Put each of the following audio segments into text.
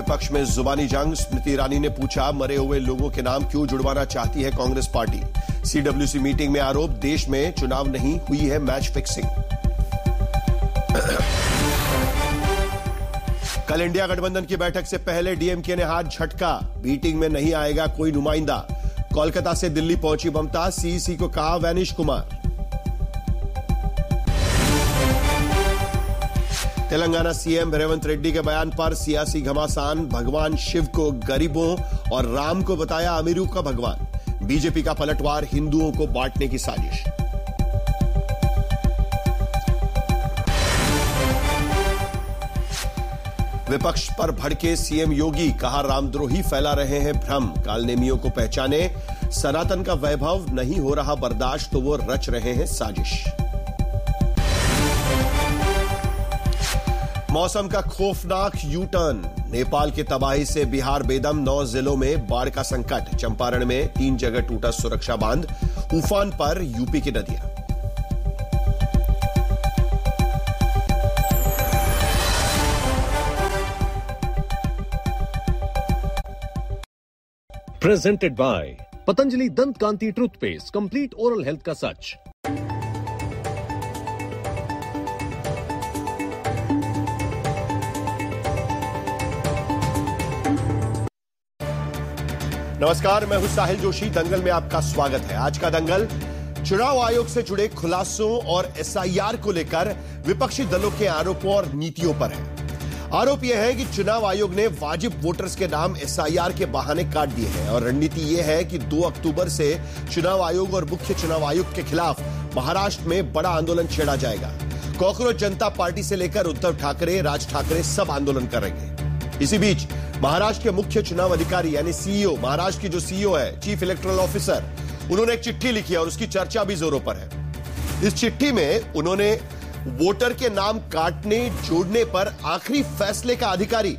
विपक्ष में जुबानी जंग। स्मृति ईरानी ने पूछा, मरे हुए लोगों के नाम क्यों जुड़वाना चाहती है कांग्रेस पार्टी। सीडब्ल्यूसी मीटिंग में आरोप, देश में चुनाव नहीं हुई है मैच फिक्सिंग। कल इंडिया गठबंधन की बैठक से पहले डीएमके ने हाथ झटका, मीटिंग में नहीं आएगा कोई नुमाइंदा। कोलकाता से दिल्ली पहुंची ममता, सीईसी को कहा वैनिश कुमार। तेलंगाना सीएम रेवंत रेड्डी के बयान पर सियासी घमासान। भगवान शिव को गरीबों और राम को बताया अमीरों का भगवान। बीजेपी का पलटवार, हिंदुओं को बांटने की साजिश। विपक्ष पर भड़के सीएम योगी, कहा रामद्रोही फैला रहे हैं भ्रम। कालनेमियों को पहचाने, सनातन का वैभव नहीं हो रहा बर्दाश्त तो वो रच रहे हैं साजिश। मौसम का खौफनाक यू टर्न। नेपाल की तबाही से बिहार बेदम, 9 जिलों में बाढ़ का संकट। चंपारण में 3 जगह टूटा सुरक्षा बांध। उफान पर यूपी की नदियां। Presented by Patanjali Dant Kanti Toothpaste, complete oral health का सच। नमस्कार, मैं हूं साहिल जोशी। दंगल में आपका स्वागत है। आज का दंगल चुनाव आयोग से जुड़े खुलासों और एसआईआर को लेकर विपक्षी दलों के आरोपों और नीतियों पर है। आरोप यह है कि चुनाव आयोग ने वाजिब वोटर्स के नाम एसआईआर के बहाने काट दिए हैं और रणनीति यह है कि 2 अक्टूबर से चुनाव आयोग और मुख्य चुनाव आयुक्त के खिलाफ महाराष्ट्र में बड़ा आंदोलन छेड़ा जाएगा। कॉकरोच जनता पार्टी से लेकर उद्धव ठाकरे, राज ठाकरे सब आंदोलन करेंगे। इसी बीच महाराष्ट्र के मुख्य चुनाव अधिकारी यानी सीईओ, महाराष्ट्र की जो सीईओ है, चीफ इलेक्टोरल ऑफिसर, उन्होंने एक चिट्ठी लिखी है और उसकी चर्चा भी जोरों पर है। इस चिट्ठी में उन्होंने वोटर के नाम काटने जोड़ने पर आखिरी फैसले का अधिकारी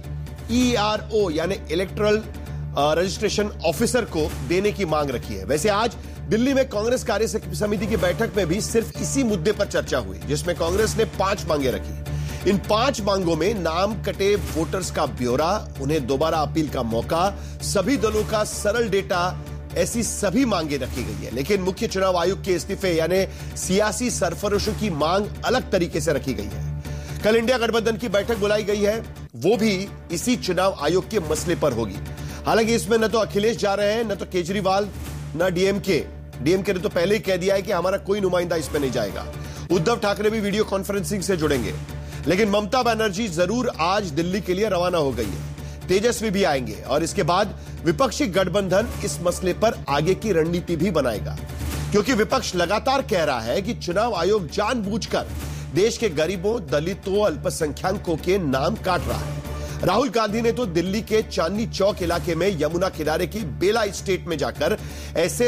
ईआरओ यानी इलेक्टोरल रजिस्ट्रेशन ऑफिसर को देने की मांग रखी है। वैसे आज दिल्ली में कांग्रेस कार्य समिति की बैठक में भी सिर्फ इसी मुद्दे पर चर्चा हुई, जिसमें कांग्रेस ने 5 मांगे रखी। इन 5 मांगों में नाम कटे वोटर्स का ब्यौरा, उन्हें दोबारा अपील का मौका, सभी दलों का सरल डेटा, ऐसी सभी मांगे रखी गई है। लेकिन मुख्य चुनाव आयुक्त के इस्तीफे यानी सियासी सरफरोशों की मांग अलग तरीके से रखी गई है। कल इंडिया गठबंधन की बैठक बुलाई गई है, वो भी इसी चुनाव आयोग के मसले पर होगी। हालांकि इसमें न तो अखिलेश जा रहे हैं, न तो केजरीवाल, न डीएमके ने तो पहले ही कह दिया है कि हमारा कोई नुमाइंदा इसमें नहीं जाएगा। उद्धव ठाकरे भी वीडियो कॉन्फ्रेंसिंग से जुड़ेंगे। लेकिन ममता बनर्जी जरूर आज दिल्ली के लिए रवाना हो गई है। तेजस्वी भी आएंगे और इसके बाद विपक्षी गठबंधन इस मसले पर आगे की रणनीति भी बनाएगा, क्योंकि विपक्ष लगातार कह रहा है कि चुनाव आयोग जानबूझकर देश के गरीबों, दलितों, अल्पसंख्यकों के नाम काट रहा है। राहुल गांधी ने तो दिल्ली के चांदनी चौक इलाके में यमुना किनारे की बेला एस्टेट में जाकर ऐसे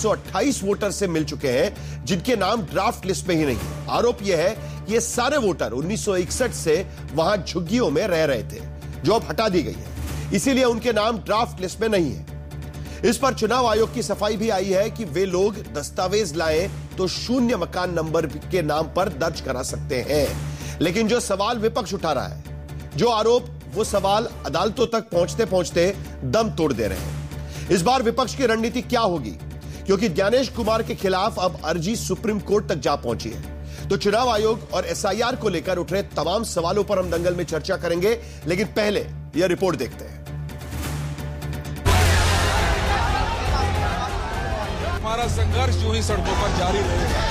728 वोटर से मिल चुके हैं जिनके नाम ड्राफ्ट लिस्ट में ही नहीं है। आरोप यह है कि ये सारे वोटर 1961 से वहां झुग्गियों में रह रहे थे, जो अब हटा दी गई है, इसीलिए उनके नाम ड्राफ्ट लिस्ट में नहीं है। इस पर चुनाव आयोग की सफाई भी आई है कि वे लोग दस्तावेज लाएं तो 0 मकान नंबर के नाम पर दर्ज करा सकते हैं। लेकिन जो सवाल विपक्ष उठा रहा है, जो आरोप, वो सवाल अदालतों तक पहुंचते पहुंचते दम तोड़ दे रहे हैं। इस बार विपक्ष की रणनीति क्या होगी, क्योंकि ज्ञानेश कुमार के खिलाफ अब अर्जी सुप्रीम कोर्ट तक जा पहुंची है। तो चुनाव आयोग और एसआईआर को लेकर उठ रहे तमाम सवालों पर हम दंगल में चर्चा करेंगे, लेकिन पहले यह रिपोर्ट देखते हैं। हमारा संघर्ष यूं ही सड़कों पर जारी रहेगा।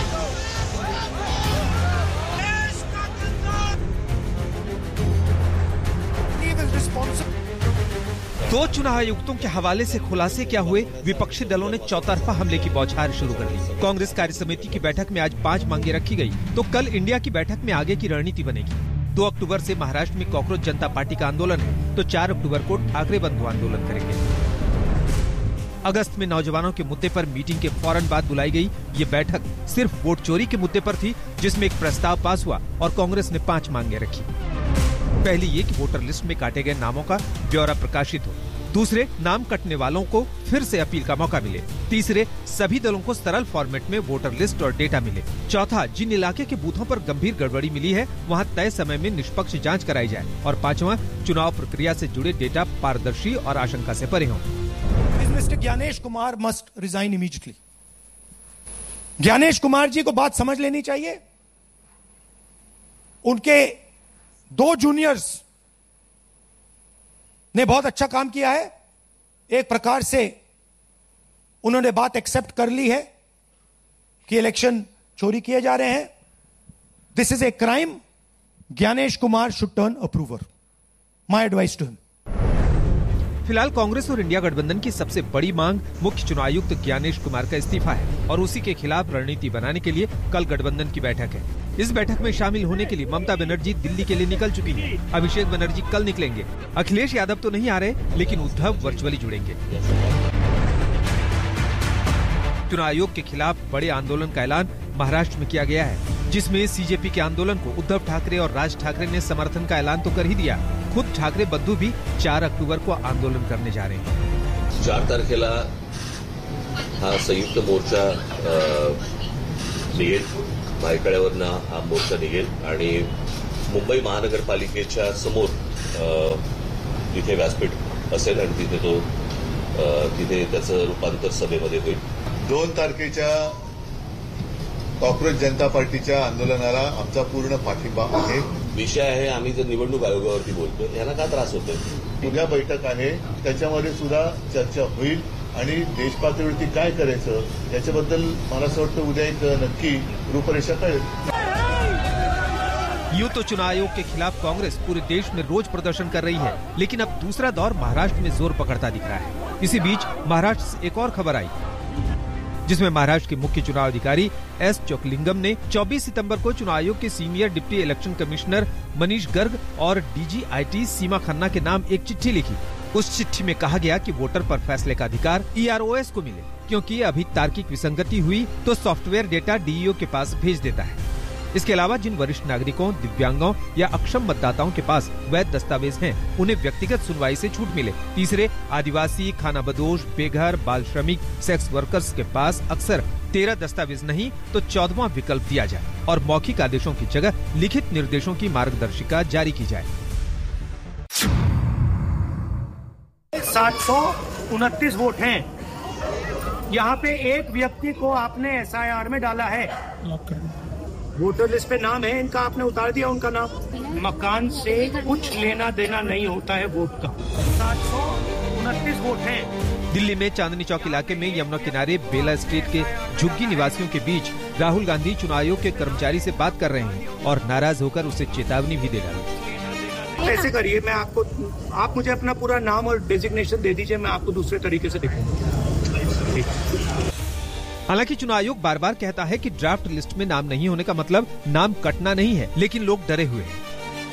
दो चुनाव आयुक्तों के हवाले से खुलासे क्या हुए, विपक्षी दलों ने चौतरफा हमले की बौछार शुरू कर दी। कांग्रेस कार्य समिति की बैठक में आज 5 मांगे रखी गई, तो कल इंडिया की बैठक में आगे की रणनीति बनेगी। 2 अक्टूबर से महाराष्ट्र में कॉकरोच जनता पार्टी का आंदोलन है, तो 4 अक्टूबर को ठाकरे बंधु आंदोलन करेंगे। अगस्त में नौजवानों के मुद्दे पर मीटिंग के फौरन बाद बुलाई गई ये बैठक सिर्फ वोट चोरी के मुद्दे पर थी, जिसमें एक प्रस्ताव पास हुआ और कांग्रेस ने 5 मांगे रखी। पहली ये कि वोटर लिस्ट में काटे गए नामों का ब्यौरा प्रकाशित हो। दूसरे, नाम कटने वालों को फिर से अपील का मौका मिले। तीसरे, सभी दलों को सरल फॉर्मेट में वोटर लिस्ट और डेटा मिले। चौथा, जिन इलाके के बूथों पर गंभीर गड़बड़ी मिली है वहां तय समय में निष्पक्ष जांच कराई जाए। और पांचवा, चुनाव प्रक्रिया से जुड़े डेटा पारदर्शी और आशंका से परे हों। Mister Gyanesh Kumar must resign immediately. Gyanesh Kumar ji को बात समझ लेनी चाहिए। उनके 2 जूनियर्स ने बहुत अच्छा काम किया है। एक प्रकार से उन्होंने बात एक्सेप्ट कर ली है कि इलेक्शन चोरी किए जा रहे हैं। This is a crime. Gyanesh Kumar should turn approver. My advice to him. फिलहाल कांग्रेस और इंडिया गठबंधन की सबसे बड़ी मांग मुख्य चुनाव आयुक्त ज्ञानेश कुमार का इस्तीफा है और उसी के खिलाफ रणनीति बनाने के लिए कल गठबंधन की बैठक है। इस बैठक में शामिल होने के लिए ममता बनर्जी दिल्ली के लिए निकल चुकी हैं। अभिषेक बनर्जी कल निकलेंगे। अखिलेश यादव तो नहीं आ रहे, लेकिन उद्धव वर्चुअली जुड़ेंगे। चुनाव आयोग के खिलाफ बड़े आंदोलन का ऐलान महाराष्ट्र में किया गया है, जिसमें सीजेपी के आंदोलन को उद्धव ठाकरे और राज ठाकरे ने समर्थन का ऐलान तो कर ही दिया। खुद ठाकरे बंधु भी 4 अक्टूबर को आंदोलन करने जा रहे हैं। 4 तारखेला हा संयुक्त मोर्चा निघेल, भायखळ्यावरनं हा मोर्चा निघेल आणि मुंबई महानगरपालिकेच्या समोर तिथे व्यासपीठ असेल आणि तिथे त्याचं रूपांतर सभेमध्ये होईल। 2 तारखेच्या कॉंग्रेस जनता पार्टीच्या आंदोलनाला आमचा पूर्ण पाठिंबा आहे। विषय आहे, आम्ही जर निवडणूक आयोगावरती बोलतोय, यांना का त्रास होतोय? उद्या बैठक आहे, त्याच्यामध्ये सुद्धा चर्चा होईल आणि देश पातळीवरती काय करायचं याच्याबद्दल मला असं वाटतं उद्या एक नक्की रूपरेषा कळेल। यूं तो चुनाव आयोग के खिलाफ कांग्रेस पूरे देश में रोज प्रदर्शन कर रही है, लेकिन अब दूसरा दौर महाराष्ट्र में जोर पकड़ता दिख रहा है। इसी बीच महाराष्ट्र से एक और खबर आई, जिसमें महाराष्ट्र के मुख्य चुनाव अधिकारी एस चोकलिंगम ने 24 सितंबर को चुनाव आयोग के senior deputy election commissioner Manish Garg और डीजीआईटी सीमा खन्ना के नाम एक चिट्ठी लिखी। उस चिट्ठी में कहा गया कि वोटर पर फैसले का अधिकार EROS को मिले, क्योंकि अभी तार्किक विसंगति हुई तो सॉफ्टवेयर डेटा DEO के पास भेज देता है। इसके अलावा जिन वरिष्ठ नागरिकों, दिव्यांगों या अक्षम मतदाताओं के पास वैध दस्तावेज हैं, उन्हें व्यक्तिगत सुनवाई से छूट मिले। तीसरे, आदिवासी, खानाबदोश, बेघर, बाल श्रमिक, सेक्स वर्कर्स के पास अक्सर 13 दस्तावेज नहीं तो 14वां विकल्प दिया जाए और मौखिक आदेशों की जगह लिखित निर्देशों की मार्गदर्शिका जारी की जाए। 729 वोट हैं। यहाँ पे एक व्यक्ति को आपने SIR में डाला है, वोटर लिस्ट पे नाम है, इनका आपने उतार दिया उनका नाम। मकान से कुछ लेना देना नहीं होता है वोट का। 729 वोट हैं। दिल्ली में चांदनी चौक इलाके में यमुना किनारे बेला स्ट्रीट के झुग्गी निवासियों के बीच राहुल गांधी चुनाव आयोग के कर्मचारी से बात कर रहे हैं और नाराज होकर उसे चेतावनी भी दे डाली। ऐसे करिए, मैं आप मुझे अपना पूरा नाम और डेजिग्नेशन दे दीजिए, मैं आपको दूसरे तरीके से दिखाऊंगा। हालांकि चुनाव आयोग बार बार कहता है कि ड्राफ्ट लिस्ट में नाम नहीं होने का मतलब नाम कटना नहीं है, लेकिन लोग डरे हुए हैं।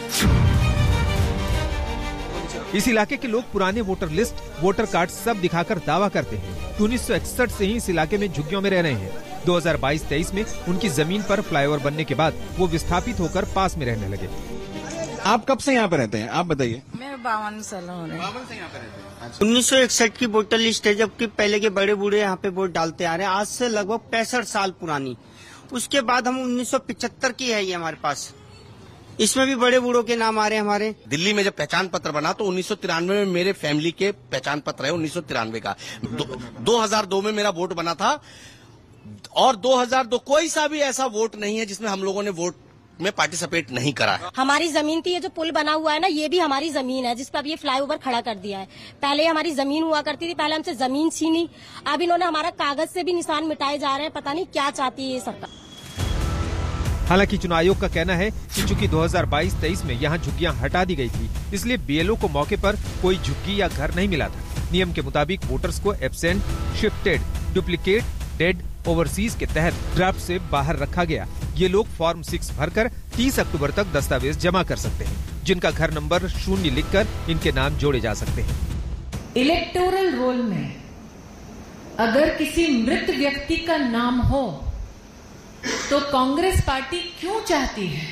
इस इलाके के लोग पुराने वोटर लिस्ट, वोटर कार्ड सब दिखाकर दावा करते हैं। 1961 से ही इस इलाके में झुग्गियों में रह रहे हैं। 2022-23 में उनकी जमीन पर फ्लाईओवर बनने के बाद वो विस्थापित होकर पास में रहने लगे। आप कब से यहाँ पे रहते हैं, आप बताइए? मैं 52 साल हो रहे हैं। 52 से यहाँ पे रहते हैं। 1961 की वोटर लिस्ट है, जबकि पहले के बड़े बूढ़े यहाँ पे वोट डालते आ रहे हैं। आज से लगभग 65 साल पुरानी। उसके बाद हम 1975 की है ये हमारे पास, इसमें भी बड़े बूढ़ों के नाम आ रहे हैं हमारे। दिल्ली में जब पहचान पत्र बना तो 1993 में मेरे फैमिली के पहचान पत्र है 1993 का। 2002 में मेरा वोट बना था और 2002 कोई सा भी ऐसा वोट नहीं है जिसमें हम लोगों ने वोट में पार्टिसिपेट नहीं करा। हमारी जमीन थी, ये जो पुल बना हुआ है ना, ये भी हमारी जमीन है, जिस पर अब ये फ्लाईओवर खड़ा कर दिया है। पहले हमारी जमीन हुआ करती थी, पहले हमसे जमीन छीनी, अब इन्होंने हमारा कागज से भी निशान मिटाए जा रहे हैं। पता नहीं क्या चाहती है ये सरकार। हालांकि चुनाव आयोग का कहना है कि चूंकि 2022-23 में यहाँ झुग्गियाँ हटा दी गई थी, इसलिए BLO को मौके पर कोई झुग्गी या घर नहीं मिला था। नियम के मुताबिक वोटर्स को absent, shifted, duplicate, dead, overseas के तहत ड्राफ्ट से बाहर रखा गया। ये लोग फॉर्म 6 भरकर 30 अक्टूबर तक दस्तावेज जमा कर सकते हैं, जिनका घर नंबर 0 लिखकर इनके नाम जोड़े जा सकते हैं। इलेक्टोरल रोल में अगर किसी मृत व्यक्ति का नाम हो तो कांग्रेस पार्टी क्यों चाहती है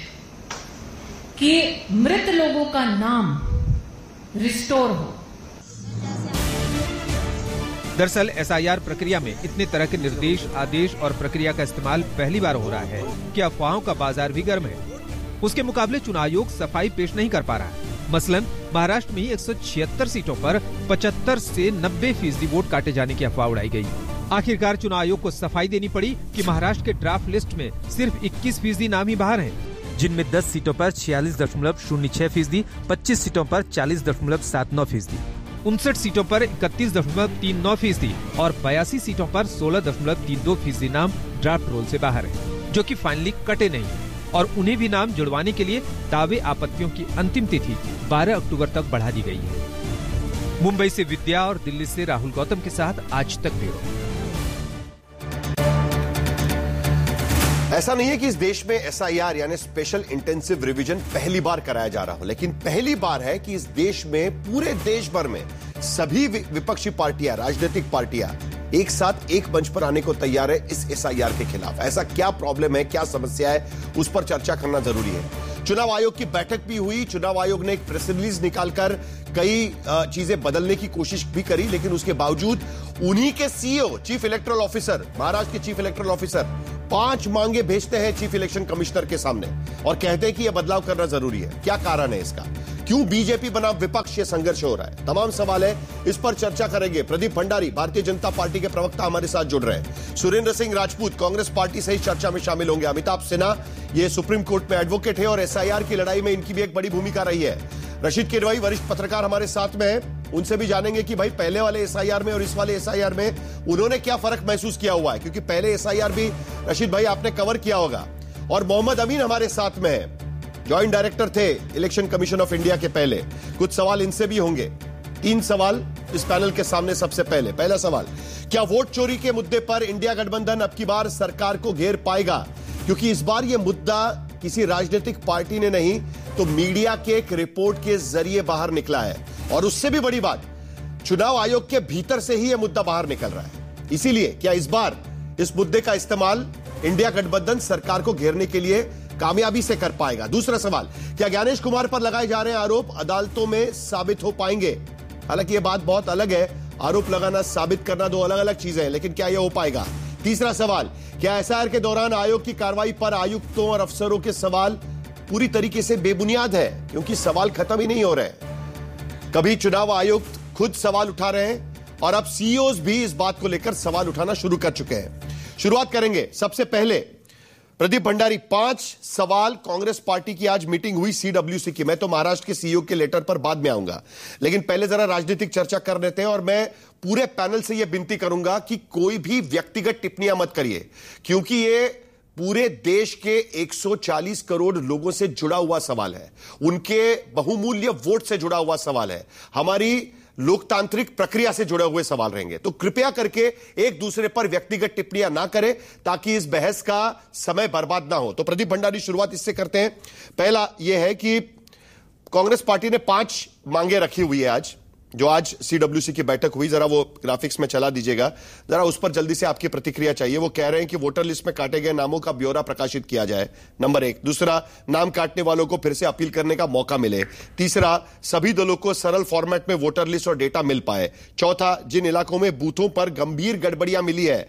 कि मृत लोगों का नाम रिस्टोर हो? दरअसल एसआईआर प्रक्रिया में इतने तरह के निर्देश, आदेश और प्रक्रिया का इस्तेमाल पहली बार हो रहा है कि अफवाहों का बाजार भी गर्म है। उसके मुकाबले चुनाव आयोग सफाई पेश नहीं कर पा रहा है। मसलन महाराष्ट्र में 176 सीटों पर 75 से 90% वोट काटे जाने की अफवाह उड़ाई गई। आखिरकार चुनाव आयोग को सफाई देनी पड़ी कि महाराष्ट्र के ड्राफ्ट लिस्ट में सिर्फ 21% नाम ही बाहर हैं, जिनमें 10 सीटों पर 46.06%, 25 सीटों पर 40.79%, 59 सीटों पर 31.39% और 82 सीटों पर 16.32% नाम ड्राफ्ट रोल से बाहर है, जो कि फाइनली कटे नहीं है। और उन्हें भी नाम जुड़वाने के लिए दावे आपत्तियों की अंतिम तिथि 12 अक्टूबर तक बढ़ा दी गई है। मुंबई से विद्या और दिल्ली से राहुल गौतम के साथ आज तक ब्यूरो। ऐसा नहीं है कि इस देश में एसआईआर यानी स्पेशल इंटेंसिव रिवीजन पहली बार कराया जा रहा हो, लेकिन पहली बार है कि इस देश में, पूरे देश भर में सभी विपक्षी पार्टियां, राजनीतिक पार्टियां एक साथ एक मंच पर आने को तैयार है इस एसआईआर के खिलाफ। ऐसा क्या प्रॉब्लम है, क्या समस्या है, उस पर चर्चा करना जरूरी है। चुनाव आयोग की बैठक भी हुई। चुनाव आयोग ने एक प्रेस रिलीज निकालकर कई चीजें बदलने की कोशिश भी करी, लेकिन उसके बावजूद उन्हीं के CEO, chief electoral officer, Maharashtra के चीफ इलेक्टोरल ऑफिसर 5 मांगे भेजते हैं चीफ इलेक्शन कमिश्नर के सामने और कहते हैं कि यह बदलाव करना जरूरी है। क्या कारण है इसका? क्यों बीजेपी बनाम विपक्ष ये संघर्ष हो रहा है? तमाम सवाल है, इस पर चर्चा करेंगे। प्रदीप भंडारी, भारतीय जनता पार्टी के प्रवक्ता, हमारे साथ जुड़ रहे हैं। सुरेंद्र सिंह राजपूत, कांग्रेस पार्टी से इस चर्चा में शामिल होंगे। अमिताभ सिन्हा, ये सुप्रीम कोर्ट में एडवोकेट है और एसआईआर की लड़ाई में इनकी भी एक बड़ी भूमिका रही है। रशीद किरवाई, वरिष्ठ पत्रकार, हमारे साथ में है। उनसे भी जानेंगे कि भाई पहले वाले एसआईआर में और इस वाले एसआईआर में उन्होंने क्या फर्क महसूस किया हुआ है, क्योंकि पहले एसआईआर भी रशीद भाई आपने कवर किया होगा। और मोहम्मद अमीन हमारे साथ में है, जॉइंट डायरेक्टर थे इलेक्शन कमीशन ऑफ इंडिया के पहले। कुछ सवाल इनसे भी होंगे। 3 सवाल इस पैनल के सामने। सबसे पहला सवाल, क्या वोट चोरी के मुद्दे पर इंडिया गठबंधन अब की बार सरकार को घेर पाएगा? क्योंकि इस बार यह मुद्दा किसी राजनीतिक पार्टी ने नहीं तो मीडिया के एक रिपोर्ट के जरिए बाहर निकला है। और उससे भी बड़ी बात, चुनाव आयोग के भीतर से ही यह मुद्दा बाहर निकल रहा है। इसीलिए क्या इस बार इस मुद्दे का इस्तेमाल इंडिया गठबंधन सरकार को घेरने के लिए कामयाबी से कर पाएगा? दूसरा सवाल, क्या ज्ञानेश कुमार पर लगाए जा रहे आरोप अदालतों में साबित हो पाएंगे? हालांकि यह बात बहुत अलग है, आरोप लगाना, साबित करना 2 अलग अलग चीजें हैं, लेकिन क्या यह हो पाएगा? तीसरा सवाल, क्या एसआईआर के दौरान आयोग की कार्रवाई पर आयुक्तों और अफसरों के सवाल पूरी तरीके से बेबुनियाद है? क्योंकि सवाल खत्म ही नहीं हो रहे। कभी चुनाव आयुक्त खुद सवाल उठा रहे हैं और अब सीईओज भी इस बात को लेकर सवाल उठाना शुरू कर चुके हैं। शुरुआत करेंगे सबसे पहले प्रदीप भंडारी। 5 सवाल। कांग्रेस पार्टी की आज मीटिंग हुई सीडब्ल्यूसी की। मैं तो महाराष्ट्र के सीईओ के लेटर पर बाद में आऊंगा, लेकिन पहले जरा राजनीतिक चर्चा कर लेते हैं। और मैं पूरे पैनल से यह विनती करूंगा कि कोई भी व्यक्तिगत टिप्पणियां मत करिए, क्योंकि ये पूरे देश के 140 करोड़ लोगों से जुड़ा हुआ सवाल है, उनके बहुमूल्य वोट से जुड़ा हुआ सवाल है, हमारी लोकतांत्रिक प्रक्रिया से जुड़े हुए सवाल रहेंगे। तो कृपया करके एक दूसरे पर व्यक्तिगत टिप्पणियां ना करें, ताकि इस बहस का समय बर्बाद ना हो। तो प्रदीप भंडारी, शुरुआत इससे करते हैं। पहला यह है कि कांग्रेस पार्टी ने 5 मांगे रखी हुई है आज, जो आज सीडब्ल्यूसी की बैठक हुई। जरा वो ग्राफिक्स में चला दीजिएगा, जरा उस पर जल्दी से आपकी प्रतिक्रिया चाहिए। वो कह रहे हैं कि वोटर लिस्ट में काटे गए नामों का ब्यौरा प्रकाशित किया जाए, नंबर 1। दूसरा, नाम काटने वालों को फिर से अपील करने का मौका मिले। तीसरा, सभी दलों को सरल फॉर्मेट में वोटर लिस्ट और डेटा मिल पाए। चौथा, जिन इलाकों में बूथों पर गंभीर गड़बड़ियां मिली है,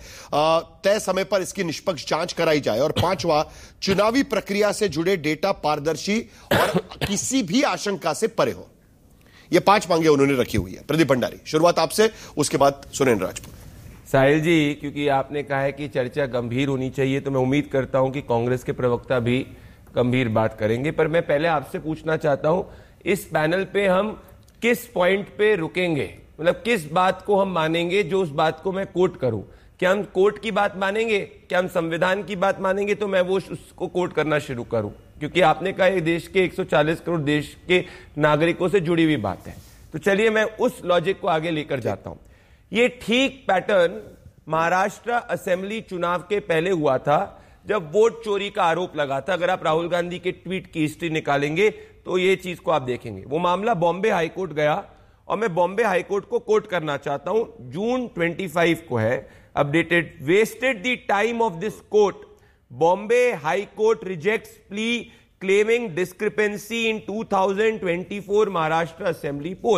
तय समय पर इसकी निष्पक्ष जांच कराई जाए। और 5वां, चुनावी प्रक्रिया से जुड़े डेटा पारदर्शी और किसी भी आशंका से परे हो। ये 5 मांगे उन्होंने रखी हुई है। प्रदीप भंडारी, शुरुआत आपसे, उसके बाद सुरेंद्र राजपूत। साहिल जी, क्योंकि आपने कहा है कि चर्चा गंभीर होनी चाहिए, तो मैं उम्मीद करता हूं कि कांग्रेस के प्रवक्ता भी गंभीर बात करेंगे। पर मैं पहले आपसे पूछना चाहता हूं, इस पैनल पे हम किस पॉइंट पे रुकेंगे? मतलब किस बात को हम मानेंगे जो उस बात को मैं कोट करूं? क्या हम कोर्ट की बात मानेंगे? क्या हम संविधान की बात मानेंगे तो मैं वो उसको कोट करना शुरू करूं? क्योंकि आपने कहा ये देश के 140 करोड़ देश के नागरिकों से जुड़ी हुई बात है। तो चलिए मैं उस लॉजिक को आगे लेकर जाता हूं। ये ठीक पैटर्न महाराष्ट्र असेंबली चुनाव के पहले हुआ था, जब वोट चोरी का आरोप लगा था। अगर आप राहुल गांधी के ट्वीट की हिस्ट्री निकालेंगे तो ये चीज को आप देखेंगे। वो मामला बॉम्बे हाईकोर्ट गया और मैं बॉम्बे हाईकोर्ट को कोट करना चाहता हूं, जून 25 को है, updated. Wasted the time of this court, Bombay High Court rejects plea claiming discrepancy in 2024 Maharashtra Assembly polls.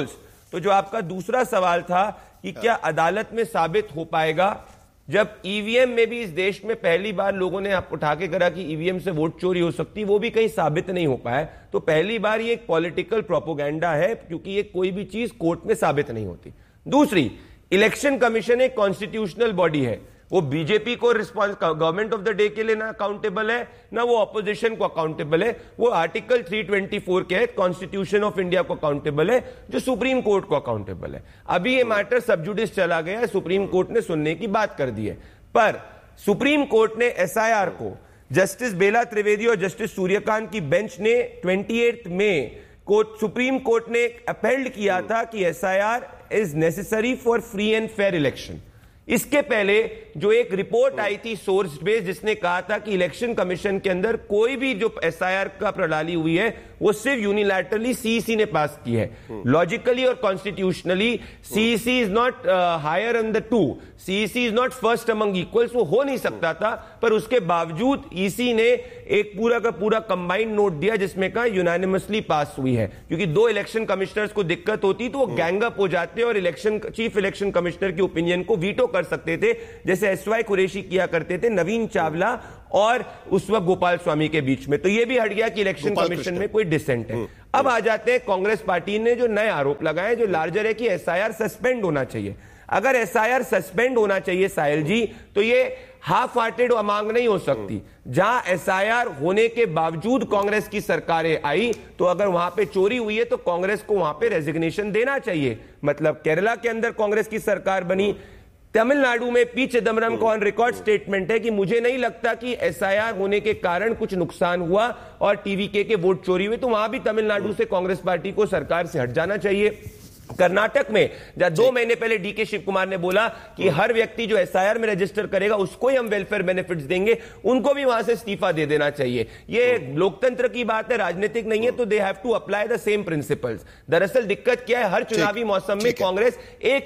तो जो आपका दूसरा सवाल था कि क्या अदालत में साबित हो पाएगा, जब ईवीएम में भी इस देश में पहली बार लोगों ने उठा के करा कि ईवीएम से वोट चोरी हो सकती, वो भी कहीं साबित नहीं हो पाया। तो पहली बार ये एक पॉलिटिकल प्रोपोगेंडा है, क्योंकि ये कोई भी चीज कोर्ट में साबित नहीं होती। दूसरी, इलेक्शन कमीशन एक कॉन्स्टिट्यूशनल बॉडी है, वो बीजेपी को गवर्नमेंट ऑफ द डे के लिए ना अकाउंटेबल है, ना वो ऑपोजिशन को अकाउंटेबल है। वो आर्टिकल 324 के कॉन्स्टिट्यूशन ऑफ इंडिया को अकाउंटेबल है, जो सुप्रीम कोर्ट को अकाउंटेबल है। अभी ये मैटर सब जुडिस चला गया है, सुप्रीम कोर्ट ने सुनने की बात कर दी है, पर सुप्रीम कोर्ट ने एसआईआर को जस्टिस बेला त्रिवेदी और जस्टिस सूर्यकांत की बेंच ने 28 मई को सुप्रीम कोर्ट ने अपील किया था कि SIR is necessary for free and fair election. इसके पहले जो एक रिपोर्ट आई थी सोर्स बेस्ड, जिसने कहा था कि इलेक्शन कमीशन के अंदर कोई भी जो एसआईआर का प्रणाली हुई है वो सिर्फ यूनिलैटरली सीईसी ने पास की है। लॉजिकली और constitutionally CEC is not hire on the two, CEC is not first among equals, वो हो नहीं सकता था, पर उसके बावजूद ईसी ने एक पूरा का पूरा कंबाइंड नोट दिया जिसमें कहा यूनानिमसली पास हुई है। क्योंकि दो इलेक्शन कमिश्नर्स को दिक्कत होती तो वो गैंग अप हो जाते और चीफ इलेक्शन कमिश्नर की ओपिनियन को वीटो कर सकते थे, जैसे एसवाई कुरैशी किया करते थे नवीन चावला और उस वक्त गोपाल स्वामी के बीच में। तो ये भी हट गया कि इलेक्शन कमीशन में कोई डिसेंट है। अब आ जाते हैं कांग्रेस पार्टी ने जो नए आरोप लगाए, जो लार्जर है कि एसआईआर सस्पेंड होना चाहिए। अगर एसआईआर सस्पेंड होना चाहिए साहिल जी, तो ये हाफ हार्टेड मांग नहीं हो सकती। जहां एसआईआर होने के बावजूद कांग्रेस की सरकारें आई, तो अगर वहां पे चोरी हुई है तो कांग्रेस को वहां पे रेजिग्नेशन देना चाहिए। मतलब केरला के अंदर कांग्रेस की सरकार बनी, तमिलनाडु में पी चिदम्बरम का ऑन रिकॉर्ड स्टेटमेंट है कि मुझे नहीं लगता कि एसआईआर होने के कारण कुछ नुकसान हुआ और टीवीके के वोट चोरी हुए, तो वहां भी तमिलनाडु से कांग्रेस पार्टी को सरकार से हट जाना चाहिए। कर्नाटक में जब 2 महीने पहले डीके शिव कुमार ने बोला कि हर व्यक्ति जो एसआईआर में रजिस्टर करेगा उसको ही हम वेलफेयर बेनिफिट्स देंगे, उनको भी वहां से इस्तीफा दे देना चाहिए। ये लोकतंत्र की बात है, राजनीतिक नहीं है, तो they have to apply the same principles. दरअसल दिक्कत क्या है, हर चुनावी मौसम में कांग्रेस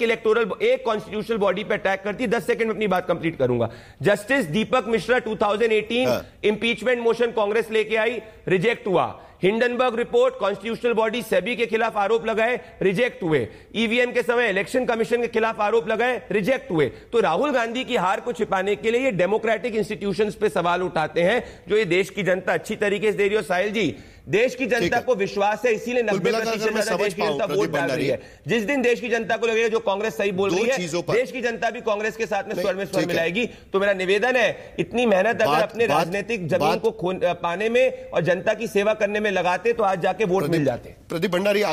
एक कॉन्स्टिट्यूशनल बॉडी पे अटैक करती है। 10 सेकंड में अपनी बात कंप्लीट करूंगा। जस्टिस दीपक मिश्रा 2018 इंपीचमेंट मोशन कांग्रेस लेके आई, रिजेक्ट हुआ। Hindenburg report, constitutional body SEBI के खिलाफ आरोप लगाए, रिजेक्ट हुए। ईवीएम के समय इलेक्शन कमीशन के खिलाफ आरोप लगाए, रिजेक्ट हुए। तो राहुल गांधी की हार को छिपाने के लिए ये डेमोक्रेटिक इंस्टीट्यूशंस पे सवाल उठाते हैं, जो ये देश की जनता अच्छी तरीके से दे रही हो। साहिल जी, देश की जनता को विश्वास है, इसीलिए 90% देश की जनता वोट डाल रही है। जिस दिन देश की जनता को लगेगा जो कांग्रेस सही बोल रही है, देश की जनता भी कांग्रेस के साथ में स्वर में स्वर मिलाएगी। तो मेरा निवेदन है, इतनी मेहनत अगर अपने राजनीतिक जमीन को पाने में और जनता की सेवा करने में लगाते तो आज जाके वोट मिल जाते। प्रदीप भंडारी,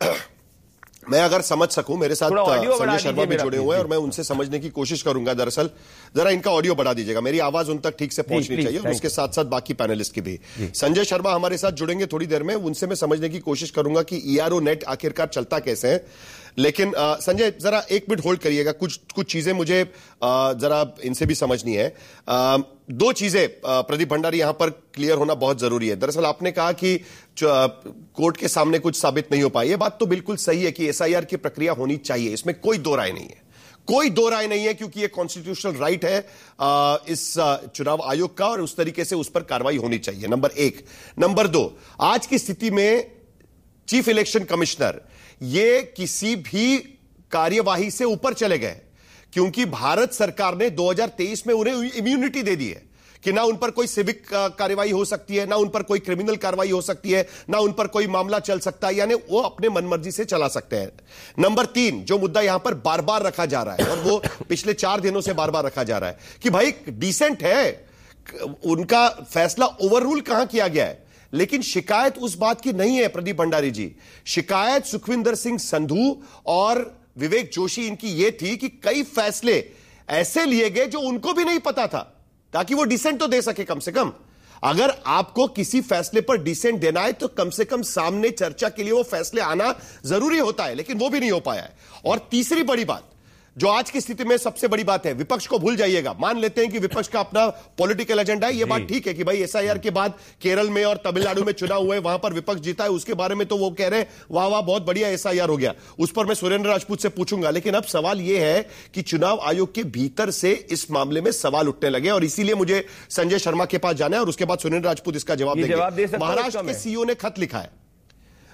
मैं अगर समझ सकूं, मेरे साथ संजय शर्मा भी जुड़े हुए हैं और मैं उनसे समझने की कोशिश करूंगा। दरअसल जरा इनका ऑडियो बढ़ा दीजिएगा, मेरी आवाज उन तक ठीक से पहुंचनी चाहिए, और उसके साथ साथ बाकी पैनलिस्ट की भी। संजय शर्मा हमारे साथ जुड़ेंगे थोड़ी देर में, उनसे मैं समझने की कोशिश करूंगा कि ईआरओ नेट आखिरकार चलता कैसे है। लेकिन संजय जरा 1 मिनट होल्ड करिएगा, कुछ चीजें मुझे जरा इनसे भी समझनी है। 2 चीजें प्रदीप भंडारी यहां पर क्लियर होना बहुत जरूरी है। दरअसल आपने कहा कि कोर्ट के सामने कुछ साबित नहीं हो पाई, ये बात तो बिल्कुल सही है कि एसआईआर की प्रक्रिया होनी चाहिए, इसमें कोई दो राय नहीं है, कोई दो राय नहीं है, क्योंकि ये कॉन्स्टिट्यूशनल राइट है इस चुनाव आयोग का, और उस तरीके से उस पर कार्रवाई होनी चाहिए, नंबर 1। नंबर 2, आज की स्थिति में चीफ इलेक्शन कमिश्नर ये किसी भी कार्यवाही से ऊपर चले गए, क्योंकि भारत सरकार ने 2023 में उन्हें इम्यूनिटी दे दी है कि ना उन पर कोई सिविक कार्रवाई हो सकती है, ना उन पर कोई क्रिमिनल कार्रवाई हो सकती है, ना उन पर कोई मामला चल सकता है, यानी वो अपने मनमर्जी से चला सकते हैं। नंबर 3, जो मुद्दा यहां पर बार बार रखा जा रहा है, और वो पिछले 4 दिनों से बार बार रखा जा रहा है कि भाई डिसेंट है, उनका फैसला ओवररूल कहां किया गया है। लेकिन शिकायत उस बात की नहीं है प्रदीप भंडारी जी, शिकायत सुखविंदर सिंह संधू और विवेक जोशी इनकी यह थी कि कई फैसले ऐसे लिए गए जो उनको भी नहीं पता था, ताकि वो डिसेंट तो दे सके। कम से कम अगर आपको किसी फैसले पर डिसेंट देना है तो कम से कम सामने चर्चा के लिए वो फैसले आना जरूरी होता है, लेकिन वो भी नहीं हो पाया है। और तीसरी बड़ी बात जो आज की स्थिति में सबसे बड़ी बात है, विपक्ष को भूल जाइएगा। मान लेते हैं कि विपक्ष का अपना पॉलिटिकल एजेंडा है, ये बात ठीक है कि भाई एसआईआर के बाद केरल में और तमिलनाडु में चुनाव हुए, वहां पर विपक्ष जीता है, उसके बारे में तो वो कह रहे हैं वाह वाह बहुत बढ़िया एसआईआर हो गया, उस पर मैं सुरेंद्र राजपूत से पूछूंगा। लेकिन अब सवाल यह है कि चुनाव आयोग के भीतर से इस मामले में सवाल उठने लगे, और इसीलिए मुझे संजय शर्मा के पास जाना है और उसके बाद सुरेंद्र राजपूत इसका जवाब देंगे। महाराष्ट्र के सीईओ ने खत लिखा है,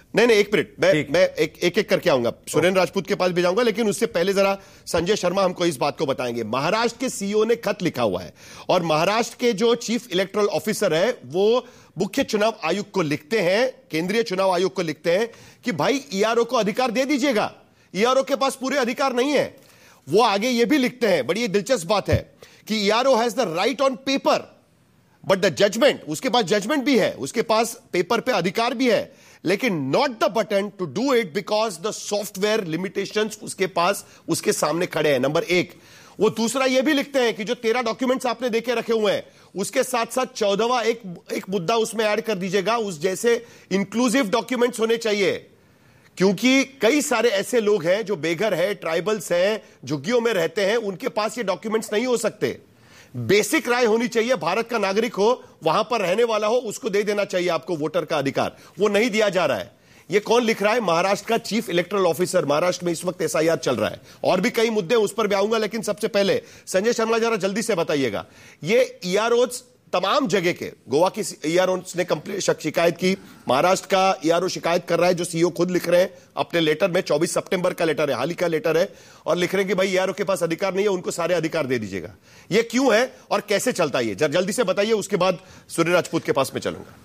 नहीं, एक मिनट, मैं एक करके आऊंगा, सुरेंद्र राजपूत के पास भी जाऊंगा, लेकिन उससे पहले जरा संजय शर्मा हमको इस बात को बताएंगे। महाराष्ट्र के सीईओ ने खत लिखा हुआ है और महाराष्ट्र के जो चीफ इलेक्टोरल ऑफिसर है वो मुख्य चुनाव आयुक्त को लिखते हैं, केंद्रीय चुनाव आयोग को लिखते हैं कि भाई ईआरओ को अधिकार दे दीजिएगा, ईआरओ के पास पूरे अधिकार नहीं है। वो आगे ये भी लिखते हैं, बड़ी दिलचस्प बात है कि ERO has the right on paper but the judgement, उसके पास जजमेंट भी है, उसके पास पेपर पे अधिकार भी है, लेकिन not the button to do it because the software limitations उसके पास, उसके सामने खड़े हैं। नंबर एक। वो दूसरा ये भी लिखते हैं कि जो 13 डॉक्यूमेंट्स आपने देखे रखे हुए हैं उसके साथ साथ 14वां एक मुद्दा उसमें ऐड कर दीजिएगा, उस जैसे इंक्लूसिव डॉक्यूमेंट्स होने चाहिए, क्योंकि कई सारे ऐसे लोग हैं जो बेघर है, ट्राइबल्स हैं, झुग्गियों में रहते हैं, उनके पास ये डॉक्यूमेंट्स नहीं हो सकते। बेसिक राय होनी चाहिए, भारत का नागरिक हो, वहां पर रहने वाला हो, उसको दे देना चाहिए आपको वोटर का अधिकार, वो नहीं दिया जा रहा है। ये कौन लिख रहा है? महाराष्ट्र का चीफ इलेक्टोरल ऑफिसर। महाराष्ट्र में इस वक्त एसआईआर चल रहा है और भी कई मुद्दे, उस पर भी आऊंगा, लेकिन सबसे पहले संजय शर्मा जरा जल्दी से बताइएगा, ये ईआरओज तमाम जगह के, गोवा की ईआरओ ने शिकायत की, महाराष्ट्र का ईआरओ शिकायत कर रहा है, जो सीईओ खुद लिख रहे हैं अपने लेटर में, 24 सितंबर का लेटर है, हाल ही का लेटर है, और लिख रहे हैं कि भाई ईआरओ के पास अधिकार नहीं है, उनको सारे अधिकार दे दीजिएगा। ये क्यों है और कैसे चलता है? जरा जल्दी से बताइए, उसके बाद सूर्य राजपूत के पास में चलूंगा।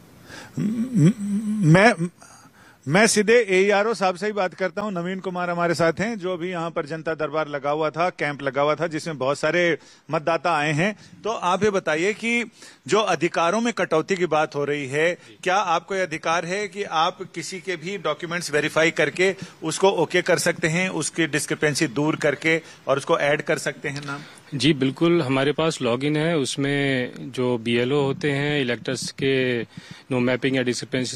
मैं सीधे एईआरओ साहब से ही बात करता हूं। नवीन कुमार हमारे साथ हैं, जो भी यहां पर जनता दरबार लगा हुआ था, कैंप लगा हुआ था, जिसमें बहुत सारे मतदाता आए हैं। तो आप ये बताइए कि जो अधिकारों में कटौती की बात हो रही है, क्या आपको ये अधिकार है कि आप किसी के भी डॉक्यूमेंट्स वेरीफाई करके उसको ओके कर सकते हैं, उसकी डिस्क्रिपेंसी दूर करके और उसको ऐड कर सकते हैं नाम? जी बिल्कुल, हमारे पास लॉगिन है, उसमें जो बीएलओ होते हैं इलेक्टर्स के नो मैपिंग या डिस्क्रिपेंसी